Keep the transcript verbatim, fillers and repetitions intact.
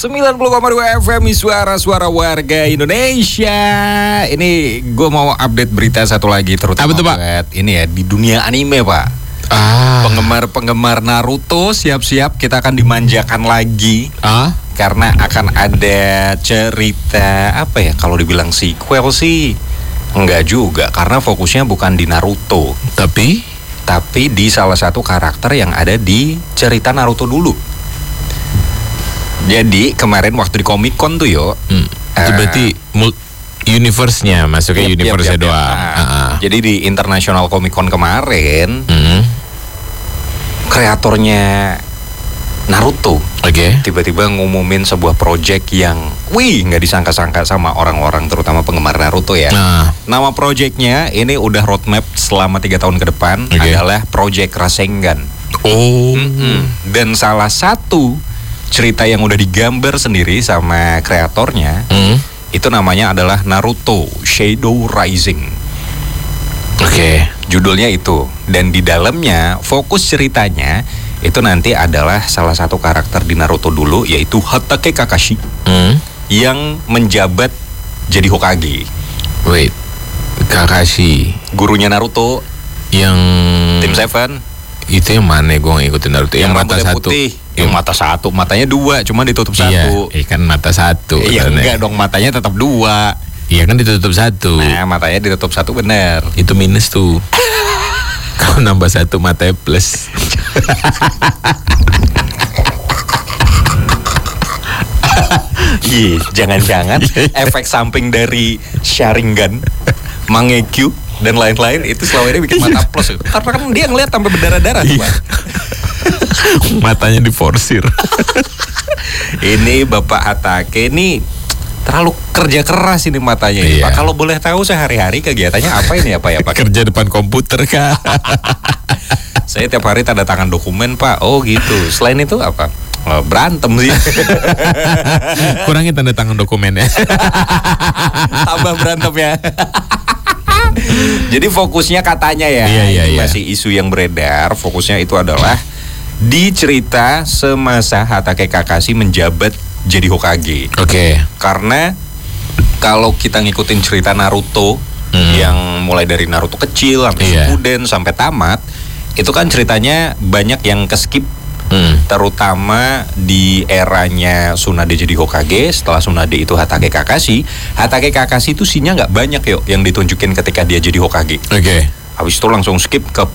sembilan puluh koma dua F M Suara-suara warga Indonesia. Ini gue mau update berita satu lagi, terutama Apa tuh, Pak? buat ini ya, di dunia anime, Pak. Ah. Penggemar-penggemar Naruto, siap-siap kita akan dimanjakan lagi. Ah? Karena akan ada cerita, apa ya, kalau dibilang sequel sih enggak juga, karena fokusnya bukan di Naruto, Tapi tapi di salah satu karakter yang ada di cerita Naruto dulu. Jadi kemarin waktu di Comic Con tuh yo, hmm, itu eh, berarti mul- universe-nya, masuknya Yap, yap, universe-nya yap, yap. doang. Nah, Ah, ah. Jadi di International Comic Con kemarin, Hmm. kreatornya Naruto Oke. tiba-tiba ngumumin sebuah project yang, wih, nggak disangka-sangka sama orang-orang, terutama penggemar Naruto ya. Nah, Nama projectnya ini udah roadmap selama tiga tahun ke depan, Oke. adalah Project Rasengan. oh, Mm-mm. Dan salah satu cerita yang udah digambar sendiri sama kreatornya, Hmm. itu namanya adalah Naruto Shadow Rising. Oke. Judulnya itu. Dan di dalamnya fokus ceritanya itu nanti adalah salah satu karakter di Naruto dulu, yaitu Hatake Kakashi, Hmm. yang menjabat jadi Hokage. Wait, Kakashi Gurunya Naruto, yang Team Seven, itu yang mana? Gue ngikutin Naruto. Yang, mata rambutnya satu. putih. Yang mata satu, matanya dua, cuma ditutup Iya, satu. iya kan mata satu. Iya katanya. enggak dong, matanya tetap dua. Iya kan ditutup satu. Nah, matanya ditutup satu, bener. Itu minus tuh. Kalau nambah satu matanya plus. Iya, jangan-jangan efek samping dari Sharingan, Mangekyu dan lain-lain itu selama ini bikin mata plus. Karena kan dia ngeliat sampai berdarah-darah tuh, Pak. Matanya diforsir. Ini Bapak Hatake ini terlalu kerja keras ini matanya ini, Iya. Pak. Kalau boleh tahu sehari-hari kegiatannya apa ini ya, Pak ya, Pak? Kerja depan komputer kah? Saya tiap hari tanda tangan dokumen, Pak. Oh gitu. Selain itu apa? Oh, berantem sih. Kurangin tanda tangan dokumennya. Tambah berantem ya. Jadi fokusnya katanya ya, Iya, iya, ini iya. masih isu yang beredar. Fokusnya itu adalah di cerita semasa Hatake Kakashi menjabat jadi Hokage. Oke. Karena kalau kita ngikutin cerita Naruto, Hmm. yang mulai dari Naruto kecil sampai Iya. Shippuden sampai tamat, itu kan ceritanya banyak yang keskip. Hmm. Terutama di eranya Tsunade jadi Hokage. Setelah Tsunade itu Hatake Kakashi. Hatake Kakashi itu sinya nggak banyak yuk yang ditunjukin ketika dia jadi Hokage. Oke. Habis itu langsung skip ke